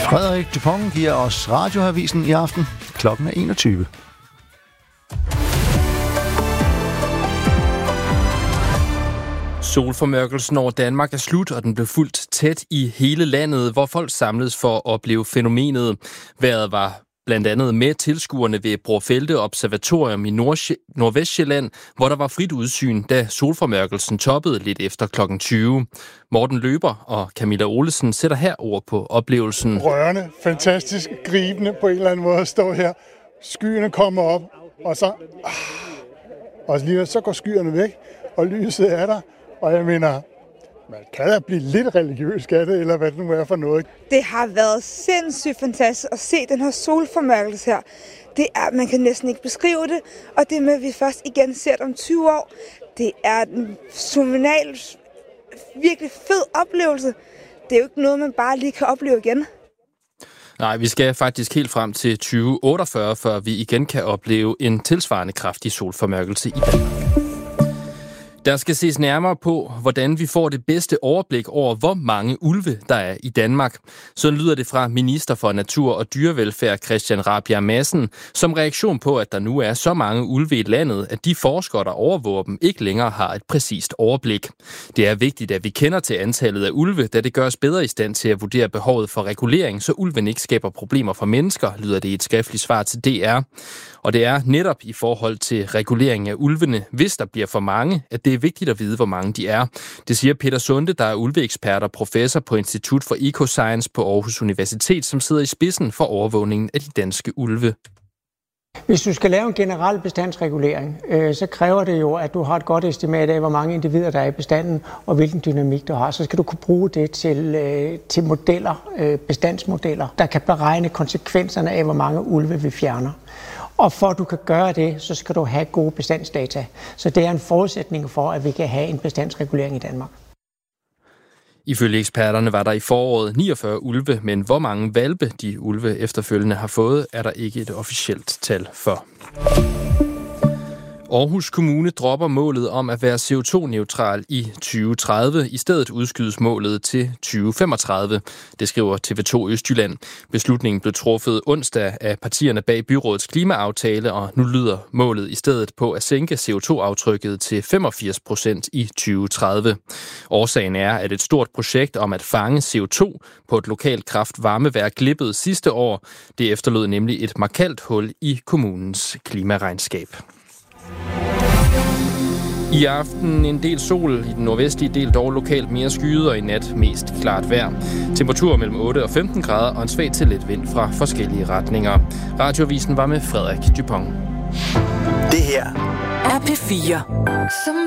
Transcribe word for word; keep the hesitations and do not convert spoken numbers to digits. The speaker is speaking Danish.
Frederik Dupont giver os Radioavisen i aften. Klokken er enogtyve. Solformørkelsen over Danmark er slut, og den blev fulgt tæt i hele landet, hvor folk samledes for at opleve fænomenet. Vejret var blandt andet med tilskuerne ved Brorfelde Observatorium i Nord- Nordvestjylland, hvor der var frit udsyn, da solformørkelsen toppede lidt efter klokken tyve. Morten Løber og Camilla Olesen sætter her ord på oplevelsen. Rørende, fantastisk, gribende på en eller anden måde at stå her. Skyerne kommer op, og så, og lige så går skyerne væk, og lyset er der. Og jeg mener, man kan da blive lidt religiøs af det, eller hvad det nu er for noget. Det har været sindssygt fantastisk at se den her solformørkelse her. Det er, man kan næsten ikke beskrive det, og det med, at vi først igen ser det om tyve år, det er en fænomenal, virkelig fed oplevelse. Det er jo ikke noget, man bare lige kan opleve igen. Nej, vi skal faktisk helt frem til tyve otteogfyrre, før vi igen kan opleve en tilsvarende kraftig solformørkelse i Danmark. Der skal ses nærmere på, hvordan vi får det bedste overblik over, hvor mange ulve der er i Danmark. Sådan lyder det fra minister for Natur og Dyrevelfærd Christian Rabjerg Madsen, som reaktion på, at der nu er så mange ulve i landet, at de forskere, der overvåger dem, ikke længere har et præcist overblik. Det er vigtigt, at vi kender til antallet af ulve, da det gør os bedre i stand til at vurdere behovet for regulering, så ulven ikke skaber problemer for mennesker, lyder det i et skriftligt svar til D R. Og det er netop i forhold til regulering af ulvene, hvis der bliver for mange, at det er vigtigt at vide, hvor mange de er. Det siger Peter Sunde, der er ulveekspert og professor på Institut for Ecoscience på Aarhus Universitet, som sidder i spidsen for overvågningen af de danske ulve. Hvis du skal lave en generel bestandsregulering, øh, så kræver det jo, at du har et godt estimat af, hvor mange individer der er i bestanden, og hvilken dynamik du har. Så skal du kunne bruge det til, øh, til modeller, øh, bestandsmodeller, der kan beregne konsekvenserne af, hvor mange ulve vi fjerner. Og for at du kan gøre det, så skal du have gode bestandsdata. Så det er en forudsætning for, at vi kan have en bestandsregulering i Danmark. Ifølge eksperterne var der i foråret niogfyrre ulve, men hvor mange hvalpe de ulve efterfølgende har fået, er der ikke et officielt tal for. Aarhus Kommune dropper målet om at være C O to neutral i tyve tredive. I stedet udskydes målet til tyve femogtredive. Det skriver T V to Østjylland. Beslutningen blev truffet onsdag af partierne bag byrådets klimaaftale, og nu lyder målet i stedet på at sænke C O to aftrykket til femogfirs procent i tyve tredive. Årsagen er, at et stort projekt om at fange C O to på et lokalt kraft-varmeværk glippede sidste år. Det efterlod nemlig et markant hul i kommunens klimaregnskab. I aften en del sol, i den nordvestlige del dog lokalt mere skyet, og i nat mest klart vejr. Temperatur mellem otte og femten grader og en svag til lidt vind fra forskellige retninger. Radioavisen var med Frederik Dupont. Det her er P fire. Som